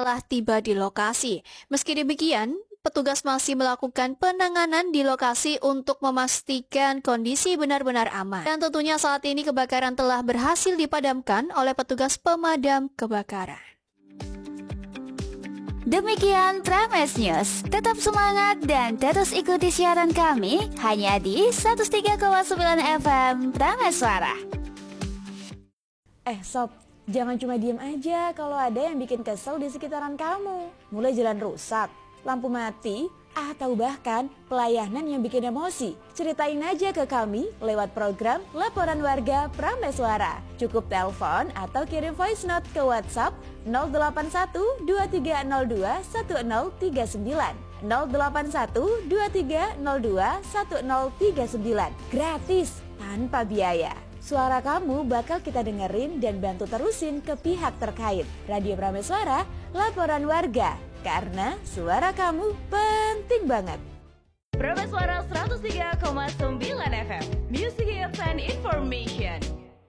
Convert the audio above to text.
telah tiba di lokasi. Meski demikian, petugas masih melakukan penanganan di lokasi untuk memastikan kondisi benar-benar aman. Dan tentunya saat ini kebakaran telah berhasil dipadamkan oleh petugas pemadam kebakaran. Demikian Prames News. Tetap semangat dan terus ikuti siaran kami hanya di 103,9 FM Prames Suara. Sob, jangan cuma diem aja kalau ada yang bikin kesel di sekitaran kamu. Mulai jalan rusak, lampu mati, atau bahkan pelayanan yang bikin emosi. Ceritain aja ke kami lewat program Laporan Warga Prames Suara. Cukup telepon atau kirim voice note ke WhatsApp 081 2302 1039 081 2302 1039. Gratis, tanpa biaya. Suara kamu bakal kita dengerin dan bantu terusin ke pihak terkait. Radio Prames Suara, Laporan Warga. Karena suara kamu penting banget. Prames Suara 103,9 FM.